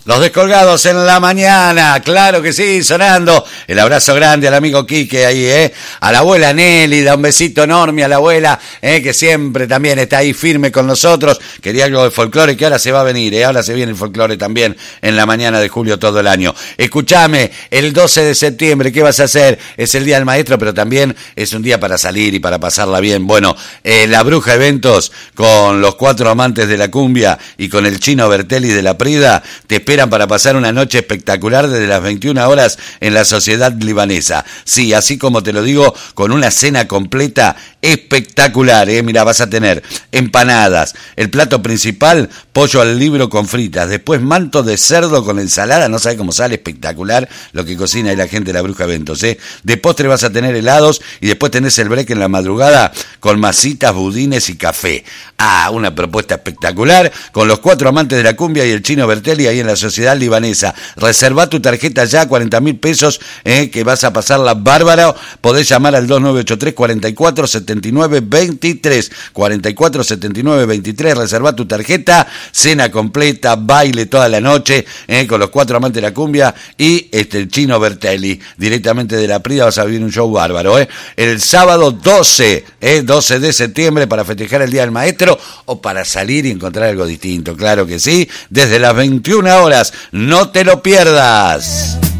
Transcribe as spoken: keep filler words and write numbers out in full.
Los Descolgados en la mañana, claro que sí, sonando. El abrazo grande al amigo Quique ahí, ¿eh? A la abuela Nelly, da un besito enorme a la abuela, ¿eh? Que siempre también está ahí firme con nosotros. Quería algo de folclore, que ahora se va a venir, ¿eh? Ahora se viene el folclore también en la mañana de julio todo el año. Escúchame, el doce de septiembre, ¿qué vas a hacer? Es el Día del Maestro, pero también es un día para salir y para pasarla bien. Bueno, eh, la Bruja Eventos, con los cuatro amantes de la cumbia y con el Chino Bertelli de la Prida, te esperan para pasar una noche espectacular desde las veintiuna horas en la Sociedad Libanesa. Sí, así como te lo digo, con una cena completa espectacular, ¿eh? Mira, vas a tener empanadas, el plato principal, pollo al libro con fritas, después manto de cerdo con ensalada, no sabes cómo sale, espectacular lo que cocina ahí la gente de la Bruja Eventos, ¿eh? De postre vas a tener helados y después tenés el break en la madrugada con masitas, budines y café. Ah, una propuesta espectacular con los cuatro amantes de la cumbia y el Chino Bertelli ahí en la Sociedad Libanesa. Reserva tu tarjeta ya, cuarenta mil pesos, eh, que vas a pasarla bárbara. Podés llamar al dos nueve ocho tres, cuatro cuatro siete nueve dos tres, cuatro cuatro siete nueve dos tres. Reserva tu tarjeta, cena completa, baile toda la noche, eh, con los cuatro amantes de la cumbia y este, el Chino Bertelli. Directamente de la Prida vas a vivir un show bárbaro, eh. El sábado doce, eh, doce de septiembre, para festejar el Día del Maestro o para salir y encontrar algo distinto, claro que sí, desde las veintiuna horas, no te lo pierdas.